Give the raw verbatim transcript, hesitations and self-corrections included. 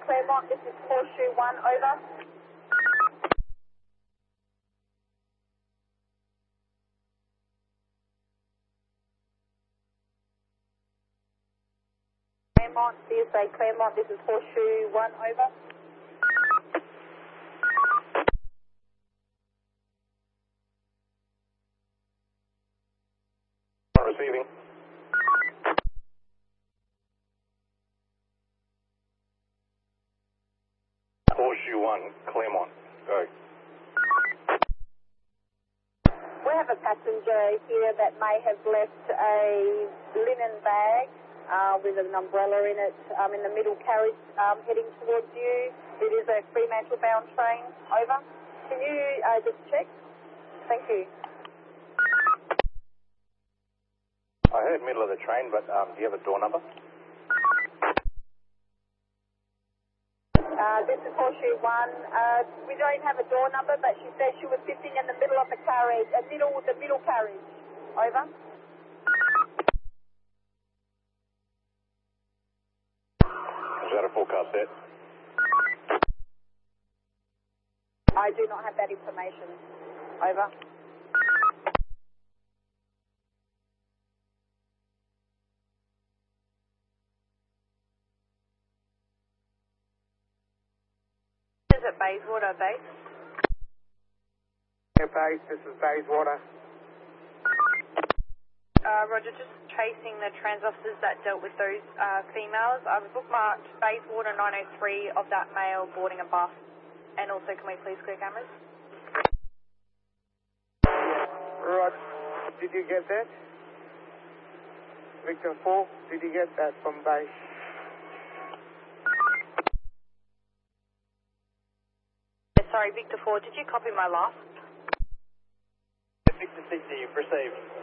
Claremont, this is Horseshoe one, over. Claremont, C S A Claremont, this is Horseshoe one, over. Receiving. Horseshoe one, Claremont, go. We have a passenger here that may have left a linen bag uh, with an umbrella in it um, in the middle carriage um, heading towards you. It is a Fremantle bound train, over. Can you uh, just check? Thank you. I heard middle of the train, but um, do you have a door number? Uh, this is Horseshoe one. Uh, we don't have a door number, but she said she was sitting in the middle of the carriage, a middle, the middle carriage. Over. Is that a forecast set? I do not have that information. Over. Is it Bayswater base? Yeah, base, this is Bayswater. Uh, Roger, just tracing the trans officers that dealt with those uh, females. I've bookmarked Bayswater nine oh three of that male boarding a bus. And also, can we please clear cameras? Rod, did you get that? Victor four, did you get that from base? Sorry, Victor four, did you copy my last? Victor sixty, you've received.